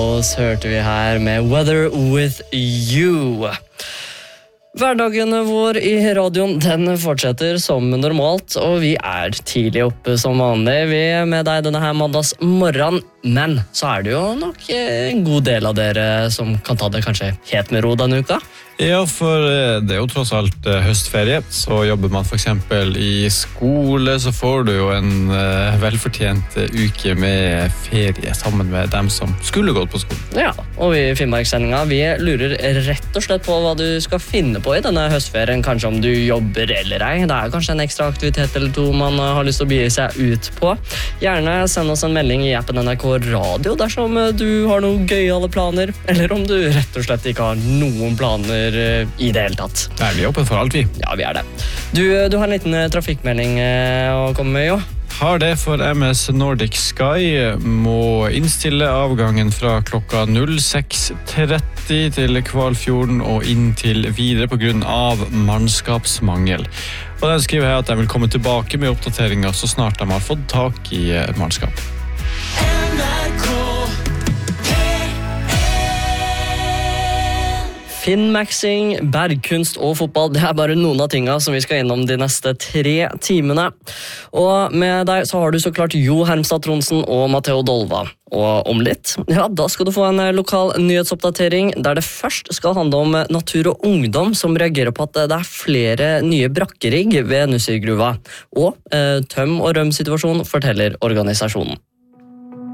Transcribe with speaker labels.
Speaker 1: Så hørte vi her med Weather With You. Hverdagen vår i radioen, den fortsetter som normalt, og vi tidlig oppe som vanlig. Vi med deg denne her mandags morgen, men så det jo nok en god del av dere som kan ta det kanskje helt med ro denne uka.
Speaker 2: Ja, for det jo tross alt høstferie, så jobber man for eksempel i skole, så får du jo en velfortjent uke med ferie sammen med dem som skulle gått på skolen.
Speaker 1: Ja, og vi i Finnmarkssendinga, vi lurer rett og slett på hva du skal finne på i denne høstferien, kanskje om du jobber eller ei. Det kanskje en ekstra aktivitet eller to man har lyst til å begi seg ut på. Gjerne send oss en melding i appen NRK Radio dersom du har noen gøyale planer, eller om du rett og slett ikke har noen planer i det hele tatt.
Speaker 2: Nei, vi åpne for alt, vi.
Speaker 1: Ja, vi det. Du har en liten trafikkmelding å komme med, jo.
Speaker 2: Har det, for MS Nordic Sky må innstille avgangen fra klokka 06:30 til Kvalfjorden og inn til videre på grunn av mannskapsmangel. Og den skriver her at de vil komme tilbake med oppdateringer så snart de har fått tak i mannskap.
Speaker 1: Finnmaxing, bergkunst og fotball, det bare noen av tingene som vi skal innom de neste 3 timene. Og med deg så har du så klart Jo Hermstad Tronsen og Matteo Dolva. Og om litt, ja, da skal du få en lokal nyhetsoppdatering der det først skal handle om Natur og Ungdom som reagerer på at det flere nye brakkerigg ved Nussirgruva. Og tøm- og røm-situasjon forteller organisasjonen.